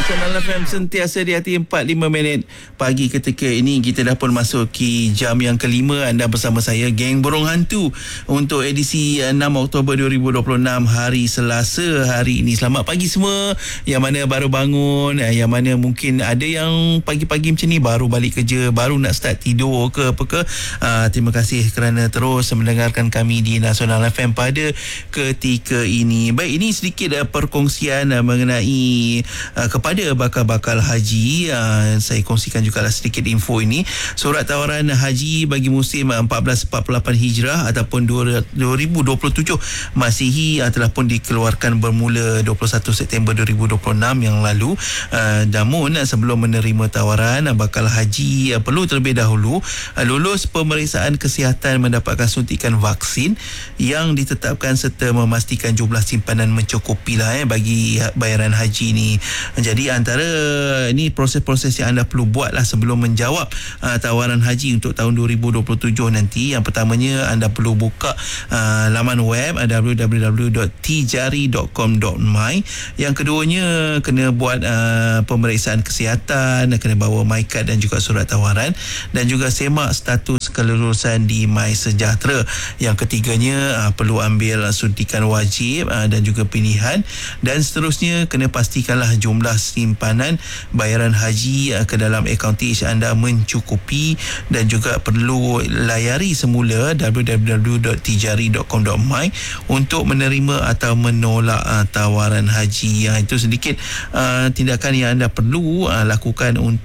Nasional FM sentiasa di hati 45 minit pagi ketika ini. Kita dah pun masuki jam yang kelima. Anda bersama saya, Geng Burung Hantu, untuk edisi 6 Oktober 2026, hari Selasa hari ini. Selamat pagi semua yang mana baru bangun, yang mana mungkin ada yang pagi-pagi macam ni baru balik kerja, baru nak start tidur ke apa ke. Terima kasih kerana terus mendengarkan kami di Nasional FM pada ketika ini. Baik, ini sedikit perkongsian mengenai kepada bakal-bakal haji. Saya kongsikan juga sedikit info ini. Surat tawaran haji bagi musim 1448 Hijrah ataupun 2027 Masihi telah pun dikeluarkan bermula 21 September 2026 yang lalu. Namun sebelum menerima tawaran, bakal haji perlu terlebih dahulu lulus pemeriksaan kesihatan, mendapatkan suntikan vaksin yang ditetapkan serta memastikan jumlah simpanan mencukupi bagi bayaran haji ni. Jadi antara ini proses-proses yang anda perlu buat sebelum menjawab tawaran haji untuk tahun 2027 nanti. Yang pertamanya, anda perlu buka laman web www.tijari.com.my. Yang keduanya, kena buat pemeriksaan kesihatan, kena bawa MyCard dan juga surat tawaran, dan juga semak status kelulusan di MySejahtera. Yang ketiganya, perlu ambil suntikan wajib dan juga pilihan, dan seterusnya kena pastikanlah jumlah simpanan bayaran haji ke dalam akaun TIJ anda mencukupi, dan juga perlu layari semula www.tijari.com.my untuk menerima atau menolak tawaran haji. Itu sedikit tindakan yang anda perlu lakukan untuk